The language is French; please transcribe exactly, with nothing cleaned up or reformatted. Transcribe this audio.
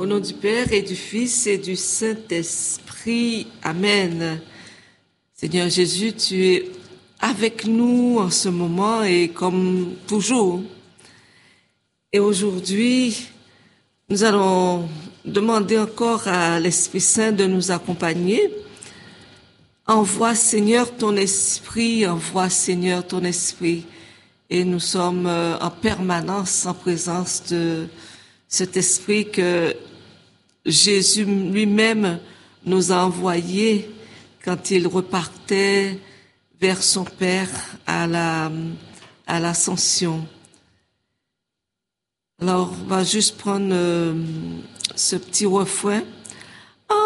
Au nom du Père et du Fils et du Saint-Esprit. Amen. Seigneur Jésus, tu es avec nous en ce moment et comme toujours. Et aujourd'hui, nous allons demander encore à l'Esprit Saint de nous accompagner. Envoie, Seigneur, ton esprit, envoie, Seigneur, ton esprit. Et nous sommes en permanence en présence de cet esprit que Jésus lui-même nous a envoyé quand il repartait vers son Père à la, à l'Ascension. Alors, on va juste prendre euh, ce petit refrain.